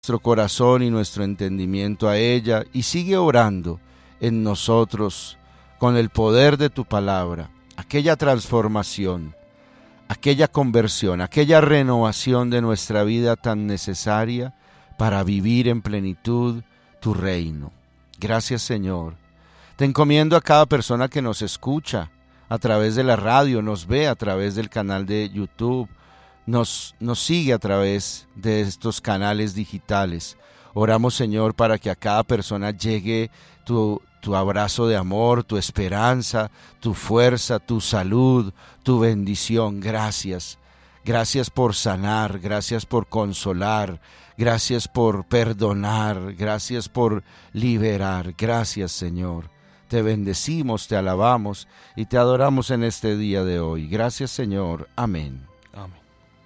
nuestro corazón y nuestro entendimiento a ella y sigue orando en nosotros con el poder de tu palabra, aquella transformación, aquella conversión, aquella renovación de nuestra vida tan necesaria para vivir en plenitud tu reino. Gracias, Señor. Te encomiendo a cada persona que nos escucha a través de la radio, nos ve a través del canal de YouTube, nos sigue a través de estos canales digitales. Oramos, Señor, para que a cada persona llegue tu abrazo de amor, tu esperanza, tu fuerza, tu salud, tu bendición. Gracias. Gracias por sanar, gracias por consolar, gracias por perdonar, gracias por liberar. Gracias, Señor. Te bendecimos, te alabamos y te adoramos en este día de hoy. Gracias, Señor. Amén. Amén.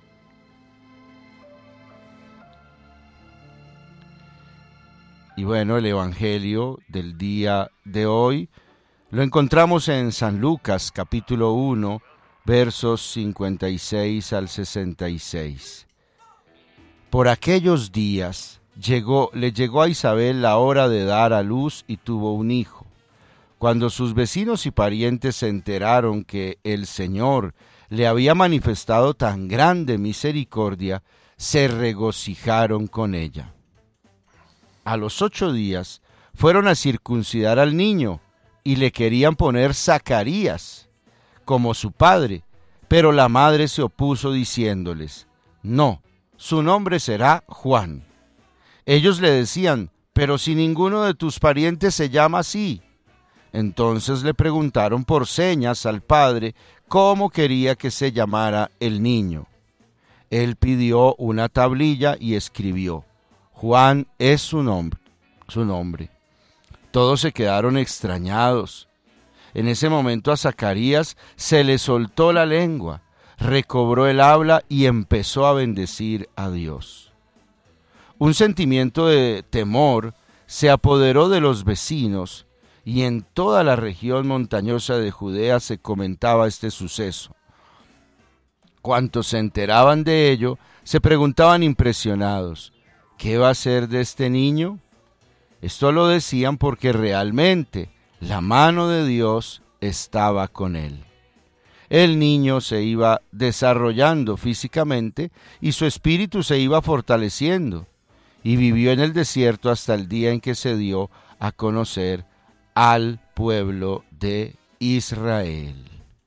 Y bueno, el Evangelio del día de hoy lo encontramos en San Lucas, capítulo 1, versos 56 al 66. Por aquellos días le llegó a Isabel la hora de dar a luz y tuvo un hijo. Cuando sus vecinos y parientes se enteraron que el Señor le había manifestado tan grande misericordia, se regocijaron con ella. A los 8 días fueron a circuncidar al niño y le querían poner Zacarías, como su padre, pero la madre se opuso diciéndoles: no, su nombre será Juan. Ellos le decían: pero si ninguno de tus parientes se llama así. Entonces le preguntaron por señas al padre cómo quería que se llamara el niño. Él pidió una tablilla y escribió: Juan es su nombre. Todos se quedaron extrañados. En ese momento a Zacarías se le soltó la lengua, recobró el habla y empezó a bendecir a Dios. Un sentimiento de temor se apoderó de los vecinos y en toda la región montañosa de Judea se comentaba este suceso. Cuantos se enteraban de ello se preguntaban impresionados: ¿qué va a ser de este niño? Esto lo decían porque realmente la mano de Dios estaba con él. El niño se iba desarrollando físicamente y su espíritu se iba fortaleciendo, y vivió en el desierto hasta el día en que se dio a conocer al pueblo de Israel.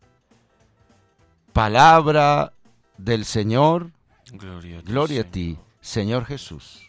Palabra del Señor. Gloria a ti, Señor Jesús.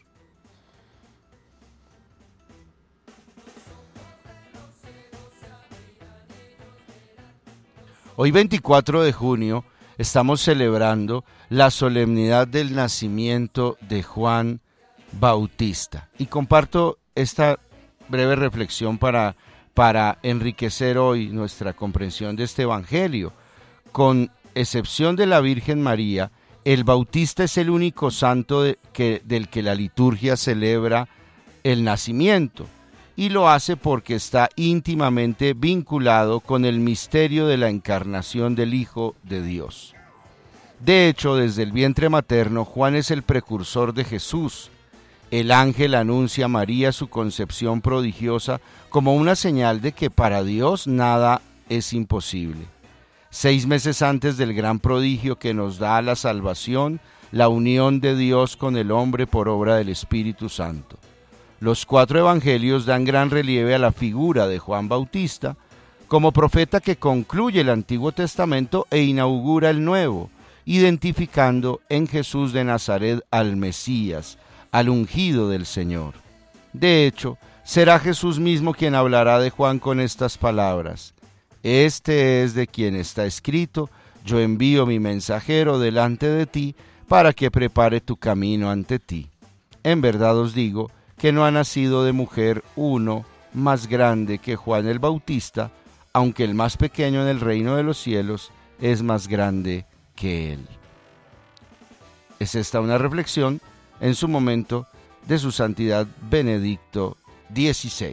Hoy 24 de junio estamos celebrando la solemnidad del nacimiento de Juan Bautista. Y comparto esta breve reflexión para enriquecer hoy nuestra comprensión de este Evangelio. Con excepción de la Virgen María, el Bautista es el único santo del que la liturgia celebra el nacimiento, y lo hace porque está íntimamente vinculado con el misterio de la encarnación del Hijo de Dios. De hecho, desde el vientre materno, Juan es el precursor de Jesús. El ángel anuncia a María su concepción prodigiosa como una señal de que para Dios nada es imposible. 6 meses antes del gran prodigio que nos da la salvación, la unión de Dios con el hombre por obra del Espíritu Santo. Los 4 evangelios dan gran relieve a la figura de Juan Bautista como profeta que concluye el Antiguo Testamento e inaugura el Nuevo, identificando en Jesús de Nazaret al Mesías, al ungido del Señor. De hecho, será Jesús mismo quien hablará de Juan con estas palabras: Este es de quien está escrito: yo envío mi mensajero delante de ti para que prepare tu camino ante ti. En verdad os digo que no ha nacido de mujer uno más grande que Juan el Bautista, aunque el más pequeño en el reino de los cielos es más grande que él. Es esta una reflexión en su momento de su santidad Benedicto XVI.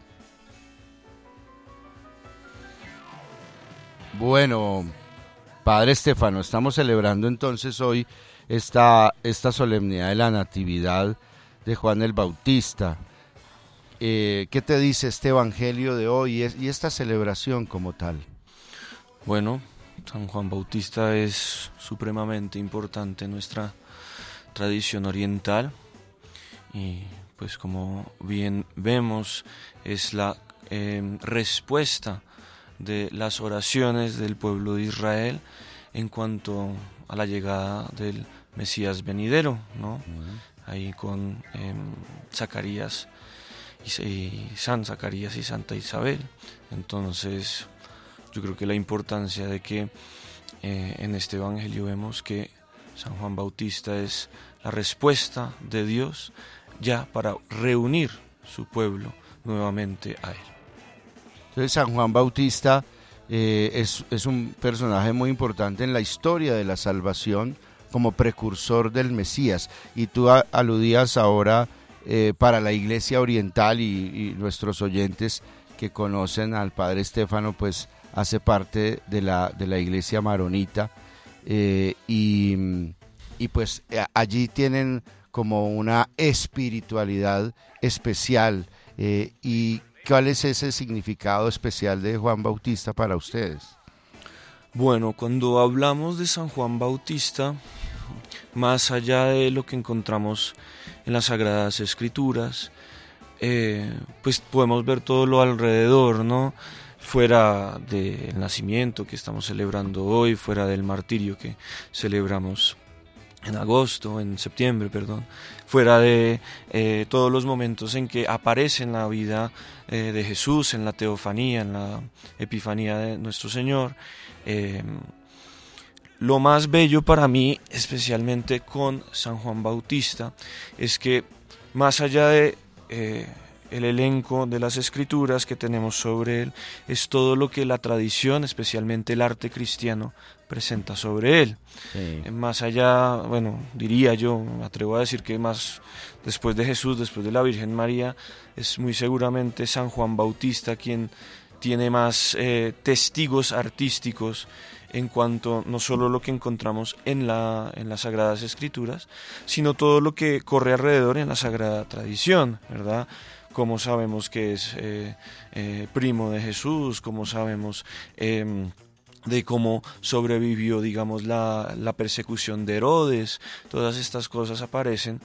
Bueno, Padre Estefano, estamos celebrando entonces hoy esta solemnidad de la Natividad de Juan el Bautista. ¿Qué te dice este evangelio de hoy y esta celebración como tal? Bueno, San Juan Bautista es supremamente importante en nuestra tradición oriental y pues como bien vemos es la respuesta de las oraciones del pueblo de Israel en cuanto a la llegada del Mesías venidero, ¿no? Ahí con Zacarías y San Zacarías y Santa Isabel. Entonces yo creo que la importancia de que en este evangelio vemos que San Juan Bautista es la respuesta de Dios ya para reunir su pueblo nuevamente a él. Entonces San Juan Bautista es un personaje muy importante en la historia de la salvación como precursor del Mesías. Y tú aludías ahora para la Iglesia Oriental y nuestros oyentes que conocen al Padre Estéfano, pues hace parte de la Iglesia Maronita y pues allí tienen como una espiritualidad especial. ¿Y cuál es ese significado especial de Juan Bautista para ustedes? Bueno, cuando hablamos de San Juan Bautista, más allá de lo que encontramos en las Sagradas Escrituras, pues podemos ver todo lo alrededor, ¿no? Fuera del nacimiento que estamos celebrando hoy, fuera del martirio que celebramos en septiembre, fuera de todos los momentos en que aparece en la vida de Jesús, en la teofanía, en la epifanía de nuestro Señor. Lo más bello para mí, especialmente con San Juan Bautista, es que más allá de el elenco de las escrituras que tenemos sobre él, es todo lo que la tradición, especialmente el arte cristiano, presenta sobre él. Sí. Más allá, bueno, diría yo, me atrevo a decir que más después de Jesús, después de la Virgen María, es muy seguramente San Juan Bautista quien tiene más testigos artísticos en cuanto no solo lo que encontramos en las Sagradas Escrituras, sino todo lo que corre alrededor en la Sagrada Tradición, ¿verdad? Cómo sabemos que es primo de Jesús, cómo sabemos de cómo sobrevivió, digamos, la persecución de Herodes. Todas estas cosas aparecen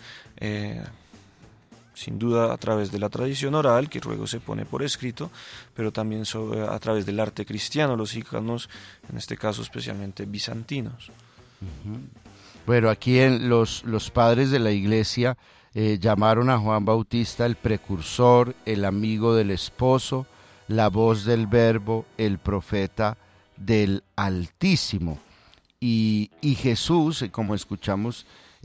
sin duda a través de la tradición oral, que luego se pone por escrito, pero también a través del arte cristiano, los íconos, en este caso especialmente bizantinos. Uh-huh. Bueno, aquí los padres de la Iglesia llamaron a Juan Bautista el precursor, el amigo del esposo, la voz del Verbo, el profeta del Altísimo. Y Jesús, como escuchamos,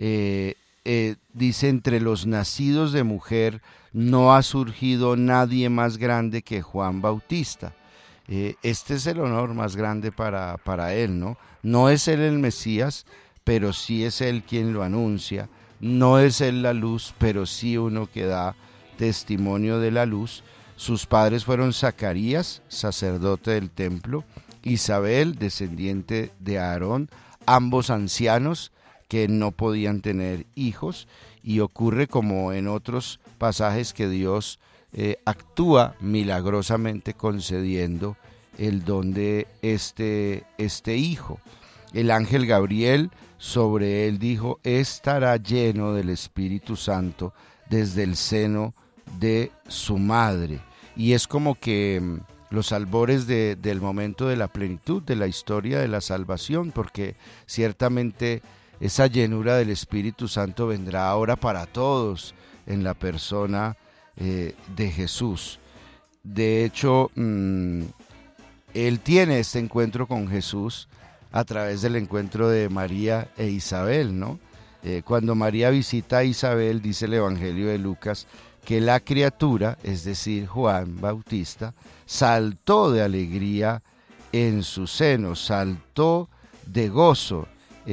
dice, entre los nacidos de mujer no ha surgido nadie más grande que Juan Bautista. Este es el honor más grande para él, ¿no? No es él el Mesías, pero sí es él quien lo anuncia. No es él la luz, pero sí uno que da testimonio de la luz. Sus padres fueron Zacarías, sacerdote del templo, Isabel, descendiente de Aarón, ambos ancianos que no podían tener hijos, y ocurre como en otros pasajes que Dios actúa milagrosamente concediendo el don de este hijo. El ángel Gabriel sobre él dijo: estará lleno del Espíritu Santo desde el seno de su madre. Y es como que los albores del momento de la plenitud de la historia de la salvación, porque ciertamente esa llenura del Espíritu Santo vendrá ahora para todos en la persona de Jesús. De hecho, él tiene este encuentro con Jesús a través del encuentro de María e Isabel, ¿no? Cuando María visita a Isabel, dice el Evangelio de Lucas, que la criatura, es decir, Juan Bautista, saltó de alegría en su seno, saltó de gozo,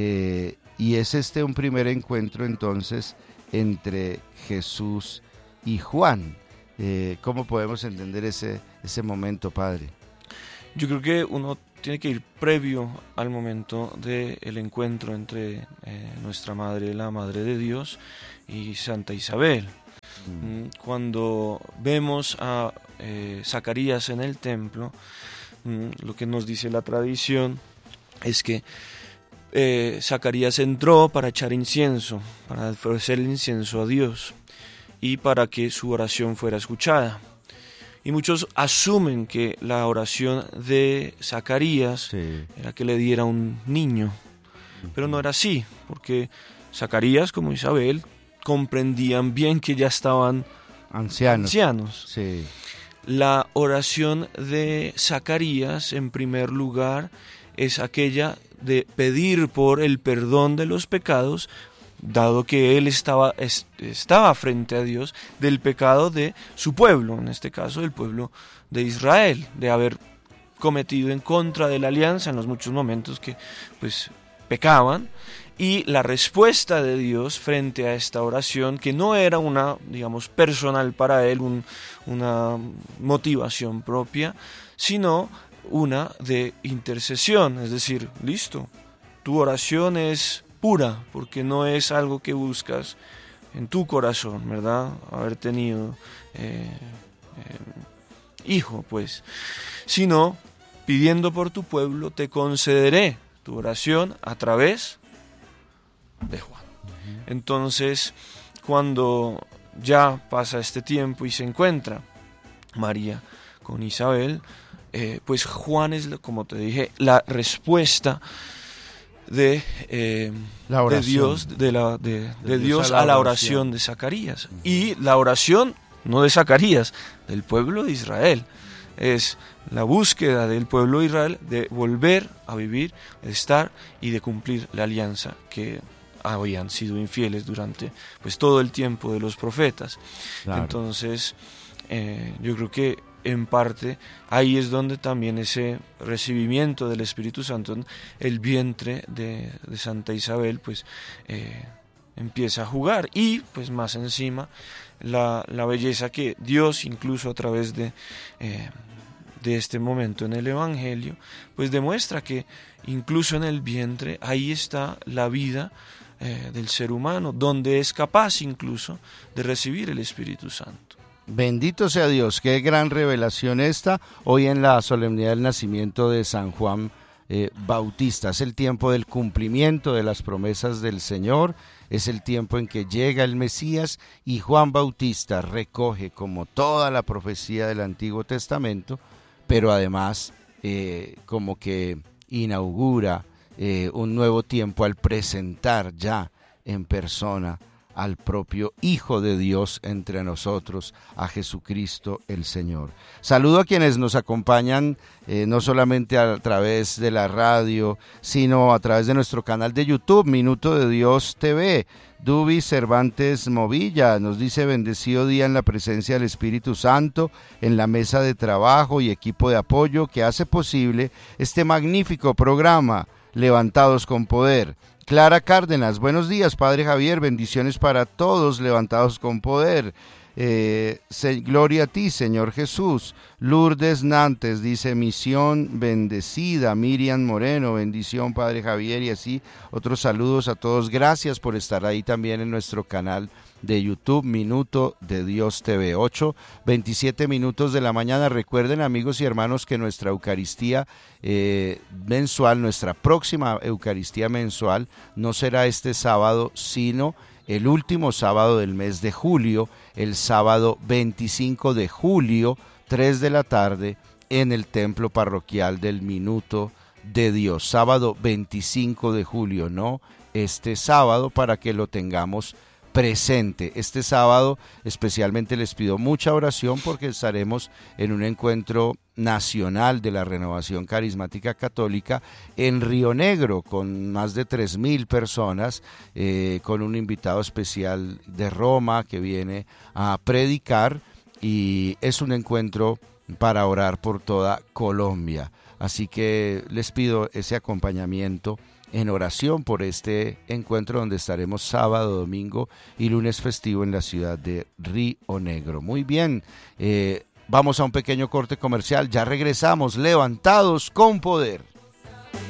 y es un primer encuentro entonces entre Jesús y Juan. ¿Cómo podemos entender ese momento, Padre? Yo creo que uno tiene que ir previo al momento del encuentro entre nuestra Madre, la Madre de Dios, y Santa Isabel, Cuando vemos a Zacarías en el templo, lo que nos dice la tradición es que Zacarías entró para echar incienso, para ofrecer el incienso a Dios y para que su oración fuera escuchada. Y muchos asumen que la oración de Zacarías era que le diera un niño, pero no era así, porque Zacarías como Isabel comprendían bien que ya estaban ancianos. Sí. La oración de Zacarías, en primer lugar, es aquella de pedir por el perdón de los pecados, dado que él estaba frente a Dios, del pecado de su pueblo, en este caso del pueblo de Israel, de haber cometido en contra de la alianza en los muchos momentos que pues pecaban. Y la respuesta de Dios frente a esta oración, que no era una, digamos, personal para él, una motivación propia, sino una de intercesión, es decir, listo, tu oración es pura, porque no es algo que buscas en tu corazón, ¿verdad? Haber tenido hijo, pues, sino pidiendo por tu pueblo, te concederé tu oración a través de Juan. Entonces, cuando ya pasa este tiempo y se encuentra María con Isabel, pues Juan es, como te dije, la respuesta de Dios, de Dios a la oración de Zacarías. Y la oración no de Zacarías, del pueblo de Israel. Es la búsqueda del pueblo de Israel de volver a vivir, de estar y de cumplir la alianza que habían sido infieles durante pues todo el tiempo de los profetas. Claro. Entonces yo creo que en parte ahí es donde también ese recibimiento del Espíritu Santo en el vientre de Santa Isabel pues empieza a jugar, y pues más encima la belleza que Dios, incluso a través de este momento en el Evangelio, pues demuestra que incluso en el vientre ahí está la vida del ser humano, donde es capaz incluso de recibir el Espíritu Santo. Bendito sea Dios, qué gran revelación esta, hoy en la solemnidad del nacimiento de San Juan Bautista. Es el tiempo del cumplimiento de las promesas del Señor, es el tiempo en que llega el Mesías, y Juan Bautista recoge como toda la profecía del Antiguo Testamento, pero además como que inaugura un nuevo tiempo al presentar ya en persona al propio Hijo de Dios entre nosotros, a Jesucristo el Señor. Saludo a quienes nos acompañan no solamente a través de la radio, sino a través de nuestro canal de YouTube, Minuto de Dios TV. Dubi Cervantes Movilla nos dice: bendecido día en la presencia del Espíritu Santo, en la mesa de trabajo y equipo de apoyo que hace posible este magnífico programa, Levantados con Poder. Clara Cárdenas, buenos días, Padre Javier, bendiciones para todos, levantados con poder. Gloria a ti, Señor Jesús. Lourdes Nantes dice: misión bendecida. Miriam Moreno, bendición, Padre Javier, y así otros saludos a todos. Gracias por estar ahí también en nuestro canal de YouTube, Minuto de Dios TV. 8:27 minutos de la mañana. Recuerden, amigos y hermanos, que nuestra Eucaristía mensual, nuestra próxima Eucaristía mensual, no será este sábado, sino el último sábado del mes de julio, el sábado 25 de julio, 3 de la tarde, en el templo parroquial del Minuto de Dios. Sábado 25 de julio, no este sábado, para que lo tengamos presente. Este sábado especialmente les pido mucha oración, porque estaremos en un encuentro nacional de la Renovación Carismática Católica en Río Negro, con más de 3,000 personas, con un invitado especial de Roma que viene a predicar, y es un encuentro para orar por toda Colombia. Así que les pido ese acompañamiento en oración por este encuentro, donde estaremos sábado, domingo y lunes festivo en la ciudad de Río Negro. Muy bien, vamos a un pequeño corte comercial, ya regresamos, levantados con poder.